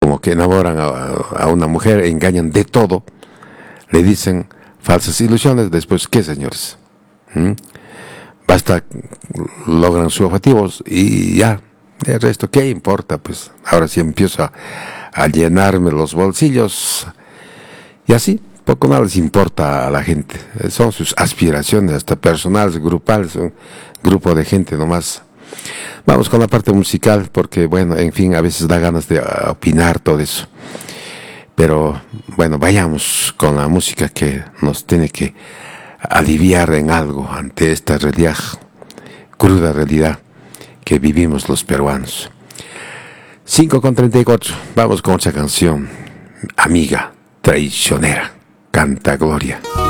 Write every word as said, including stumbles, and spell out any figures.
como que enamoran a, a una mujer, engañan de todo, le dicen falsas ilusiones, después, ¿qué, señores? ¿Mm? Basta, logran sus objetivos y ya, el resto, ¿qué importa? Pues ahora sí empiezo a, a llenarme los bolsillos y así, poco nada les importa a la gente, son sus aspiraciones, hasta personales, grupales, un grupo de gente nomás. Vamos con la parte musical, porque bueno, en fin, a veces da ganas de uh, opinar todo eso. Pero bueno, vayamos con la música que nos tiene que aliviar en algo ante esta realidad, cruda realidad que vivimos los peruanos. cinco con treinta y cuatro, vamos con otra canción, Amiga Traicionera, canta Gloria.